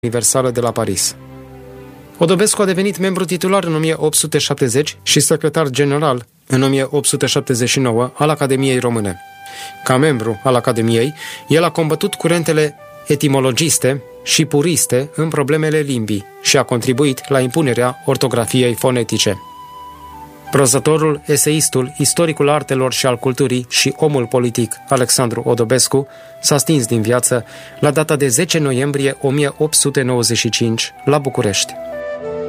Universală de la Paris. Odobescu a devenit membru titular în 1870 și secretar general în 1879 al Academiei Române. Ca membru al Academiei, el a combătut curentele etimologiste și puriste în problemele limbii și a contribuit la impunerea ortografiei fonetice. Prozătorul, eseistul, istoricul artelor și al culturii și omul politic Alexandru Odobescu s-a stins din viață la data de 10 noiembrie 1895 la București.